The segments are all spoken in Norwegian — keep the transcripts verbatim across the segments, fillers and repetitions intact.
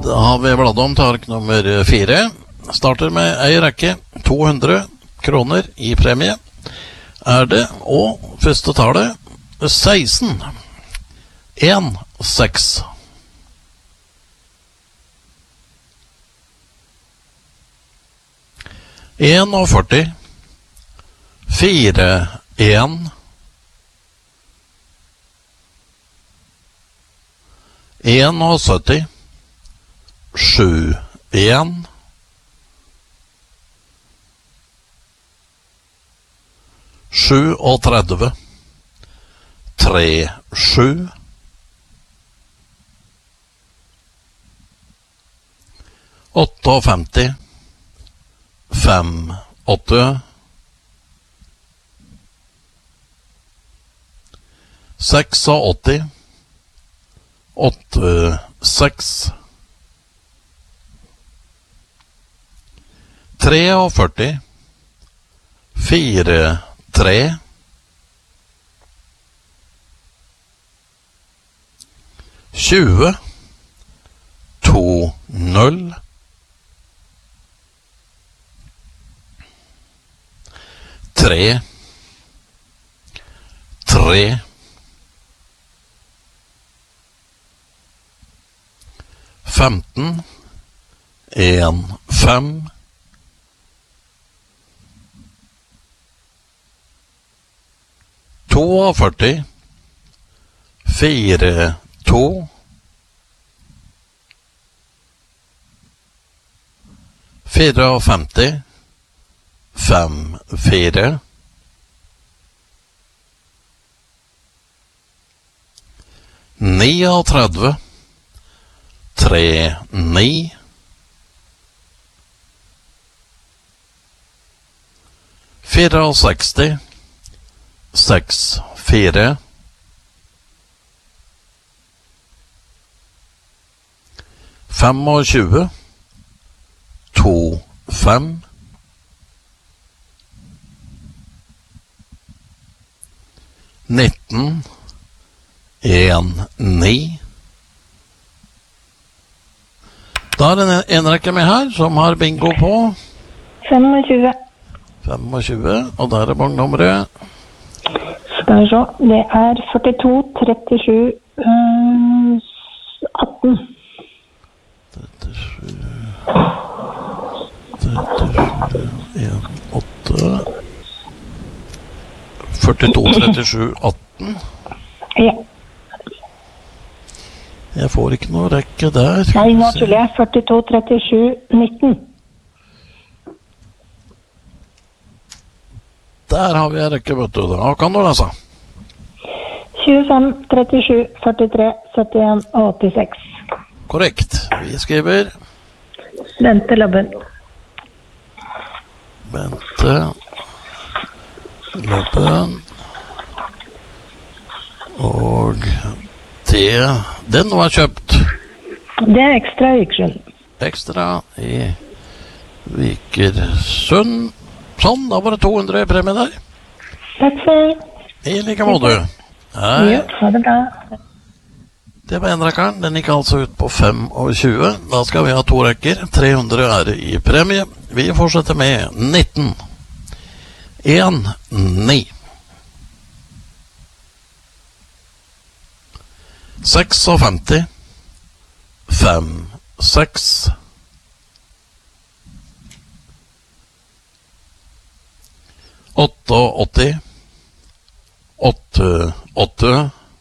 Da har vi bladd om til ark nummer fire. Starter med ei rekke, to hundre kroner i premie. Er det, og første tallet, seksten. en, seks. en og førti. fire, en. en og sytti. sju, en. sju og tretti. tre, sju. åtte og femti. fem, åtte. seks og åtti. åtte, seks. tre og førti. fire, tre. tjue. to, null. tre. tre. femten. en, fem. to og førti. fire, to. fire og femti. fem, fire. ni og tretti. tre, ni. fire og seksti. seks, fire. fem og tjue. to, fem. nitten. en, ni. Da er det en rekke med her som har bingo på femogtjue. femogtjue, og der er banknummeret. Skal vi se, det er førtito, trettisju, øh, atten. trettisju, trettisju, en, åtte. førtito, trettisju, atten. Ja. Jeg får ikke noe rekke der. Nei, nå tuller jeg. førtito, trettisju, nitten. Der har vi en rekke, vet du. Da kan du lese. tjuefem, trettisju, førtitre, syttien og åttiseks. Korrekt. Vi skriver Bente Labben. Bente Labben. Og det, den var kjøpt. Det er ekstra i Vikersund. Ekstra i Vikersund. Sånn, da var det to hundre i premie der. Takk for. I like måte. Ja, ha det bra. Det var en rekkeren. Den gikk altså ut på femogtjue. Da skal vi ha to rekker. tre hundre er i premie. Vi fortsetter med nitten. en, ni. seks og femti. fem, seks. åtte og åtti. åtte, åtte.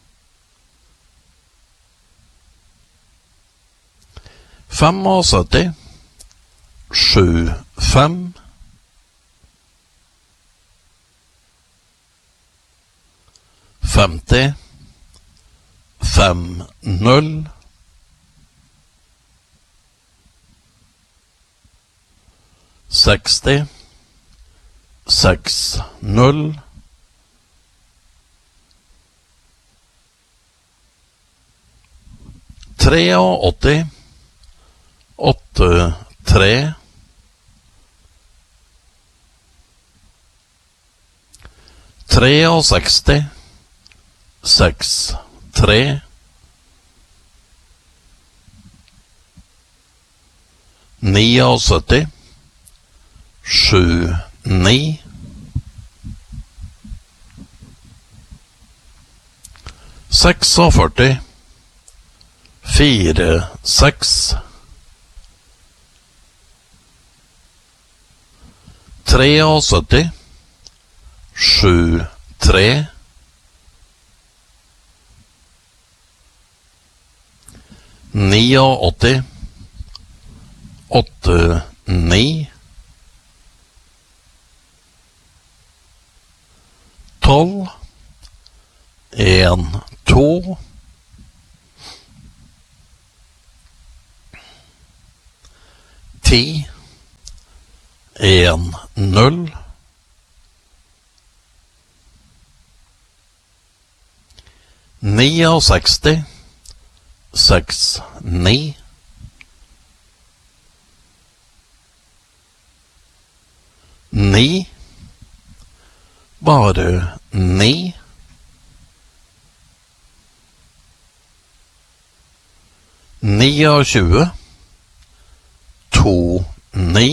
fem og sytti. sju, fem. femti. fem, null. seksti. seks, null. åtti. åtte, tre. seksti. seks, tre. syttini, sju, ni. førtiseks, fire, seks. syttitre, sju, tre. åttini, åtte, ni. tolv, en, to. ti, en, null. sekstini, seks, ni. Ni, bare ni. tjueni, to, ni.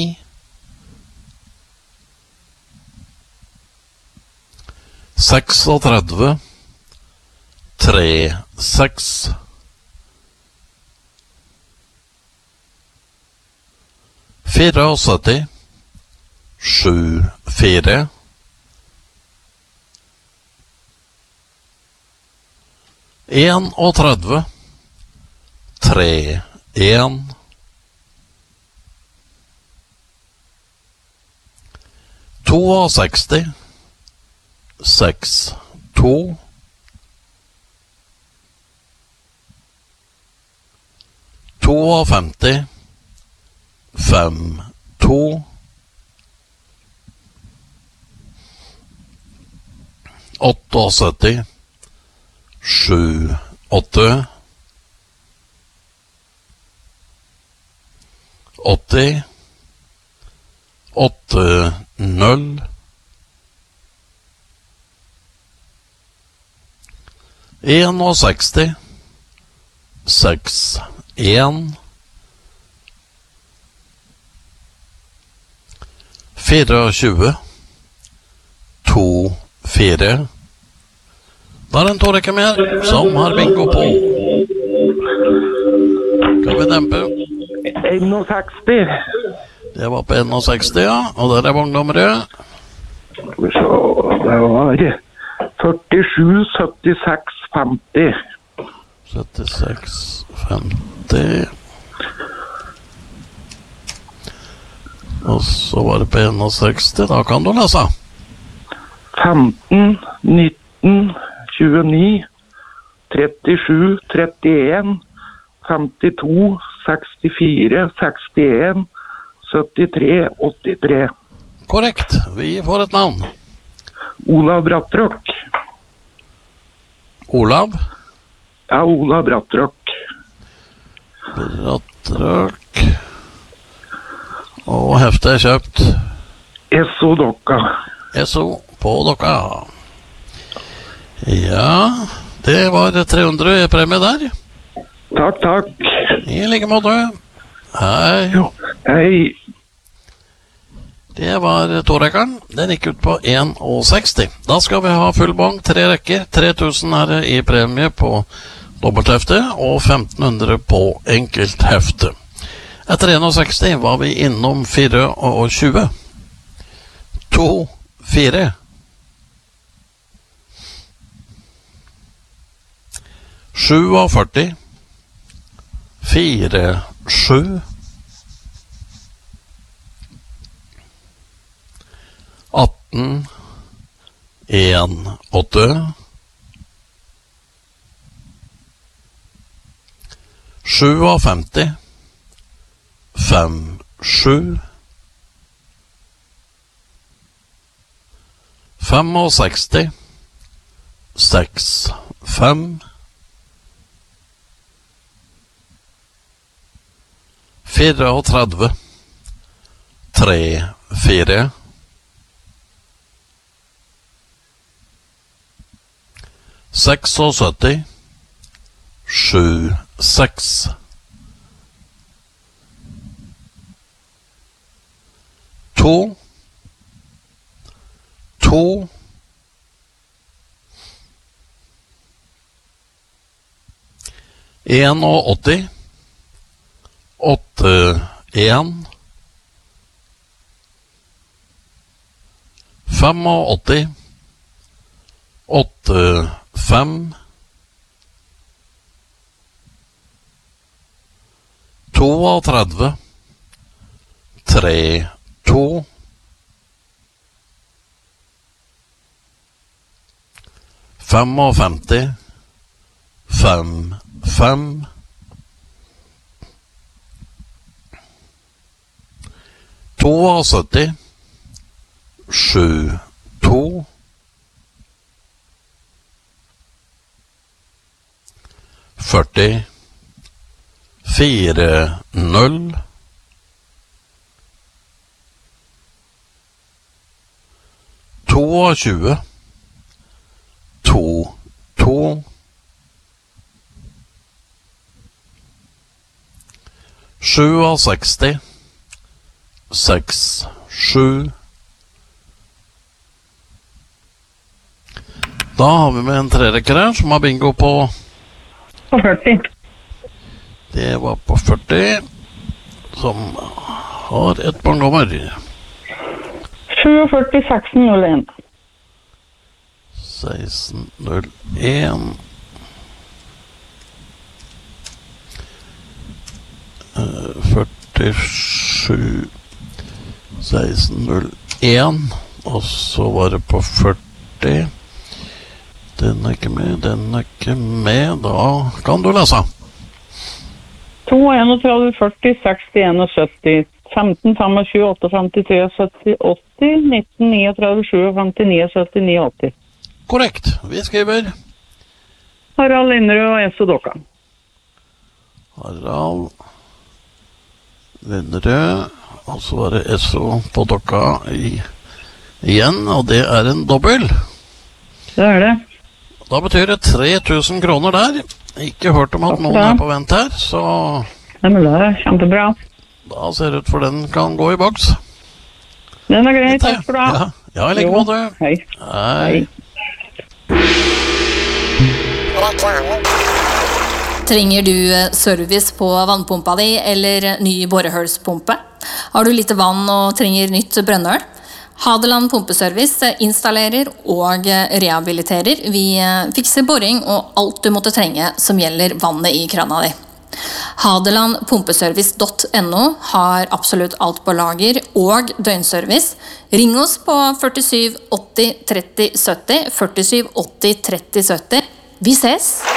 trettiseks, tre, seks. syttifire, sju, fire. trettien, tre, en. sekstito, seks, to. femtito, fem, to. syttiåtte, sju, åtte. åtti, åtte, null. sekstisien, seks, en. tjuefire, to, fire. Da er det en Torekke mer som har bingo på. Kan vi dempe? seksti. Det var på sekstien, ja. Og der er vognnummeret. Skal vi se, det var førtisju, syttiseks, femti. syttiseks, femti. Og så var det på sekstien, da kan du lese. femten, nitten, tjueni, trettisju, trettien, femtito, sekstifire, sekstien, syttitre, åttitre. Korrekt, vi får et navn. Olav Brattrøk. Olav? Ja, Olav Brattrøk. Brattrøk. Og heftet er kjøpt? Esso Dokka. Esso på Dokka. Ja, det var tre hundre i premie der. Takk, takk. I like måte. Hei. Jo, hei. Det var Torekkeren. Den gikk ut på sekstien. Da skal vi ha full bong, tre rekker. tre tusen er det i premie på dobbelthefte, og femten hundre på enkelthefte. Etter sekstien var vi innom tjuefire. to, fire. førtisju. fire, sju. atten, en, åtte. femtisju. fem, sju. sekstifem. seks, fem. trettien. tre, fire. syttiseks. sju, seks. to, to, en og åtti, åtte, en, fem og åtti, åtte, fem, to og tredve, tre, to, fem og femti, fem, fem, to og sytti, sju, to, førti, fire, null, to og tjue, to, to, sju og seksti, seks, sju. Da har vi med en trerekker her som har bingo på På førti. Det var på førti, som har et bangnummer. førtisju, seksten, null en. seksten, null en. førtisju, seksten, null en. Og så var det på førti. Den er ikke med, den er ikke med. Da kan du lese. to, trettien, førti, seksti, syttien, femten, tjuefem, åtte, femtitre, sytti, åtti, nitten, trettini, femtini, syttini, åtti. Korrekt. Vi skriver Harald Linderød og Esso Dokka. Harald Linderød, og så var det Esso på Dokka i, igjen, og det er en dobbel. Det er det. Da betyr det tre tusen kroner der. Ikke hørt om at noen er på vent her, så Ja, men det er kjempebra. da ser det ut for den kan gå i boks. Den er grei, takk for det. Ja, ja i like Jo, måte. hei. Hei. Trenger du service på vannpumpa di eller ny borehølspumpe? Har du lite vann og trenger nytt brønnøl? Hadeland Pumpeservice installerer og rehabiliterer. Vi fikser boring og alt du måtte trenge som gjelder vannet i krana di. hadeland pumpeservice punktum no har absolutt alt på lager og døgnservice. Ring oss på førtisju åtti tretti sytti, førtisju åtti tretti sytti. Vi ses!